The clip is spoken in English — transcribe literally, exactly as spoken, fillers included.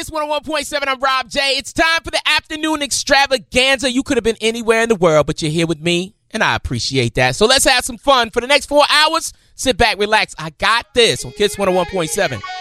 Kiss one oh one point seven. I'm Rob J. It's time for the afternoon extravaganza. You could have been anywhere in the world, but you're here with me, and I appreciate that. So let's have some fun. For the next four hours, sit back, relax. I got this on Kiss one oh one point seven.